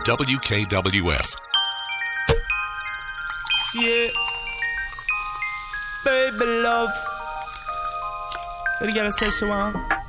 WKWF. Yeah. Baby love. What you gotta say, Shawan?